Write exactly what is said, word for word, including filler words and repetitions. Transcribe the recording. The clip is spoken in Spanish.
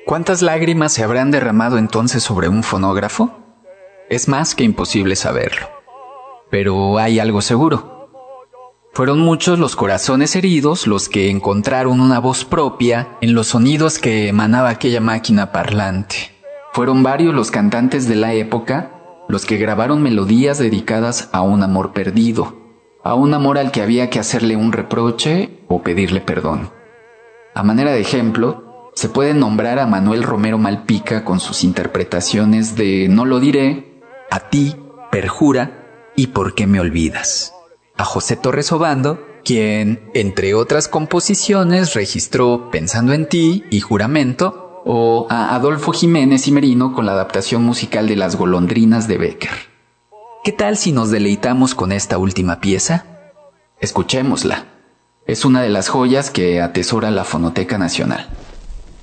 ¿Cuántas lágrimas se habrán derramado entonces sobre un fonógrafo? Es más que imposible saberlo. Pero hay algo seguro. Fueron muchos los corazones heridos los que encontraron una voz propia en los sonidos que emanaba aquella máquina parlante. Fueron varios los cantantes de la época los que grabaron melodías dedicadas a un amor perdido, a un amor al que había que hacerle un reproche o pedirle perdón. A manera de ejemplo, se puede nombrar a Manuel Romero Malpica con sus interpretaciones de No lo diré, A ti, Perjura y ¿Por qué me olvidas? A José Torres Obando, quien, entre otras composiciones, registró Pensando en ti y Juramento, o a Adolfo Jiménez y Merino con la adaptación musical de Las golondrinas de Bécquer. ¿Qué tal si nos deleitamos con esta última pieza? Escuchémosla. Es una de las joyas que atesora la Fonoteca Nacional.